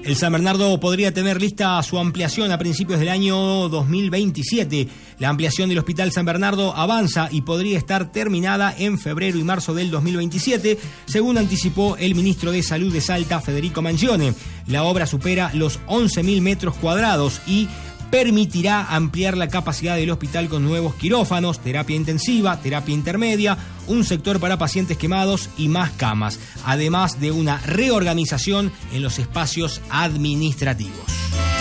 El San Bernardo podría tener lista su ampliación a principios del año 2027. La ampliación del Hospital San Bernardo avanza y podría estar terminada en febrero y marzo del 2027, según anticipó el ministro de Salud de Salta, Federico Mangione. La obra supera los 11.000 metros cuadrados y permitirá ampliar la capacidad del hospital con nuevos quirófanos, terapia intensiva, terapia intermedia, un sector para pacientes quemados y más camas, además de una reorganización en los espacios administrativos.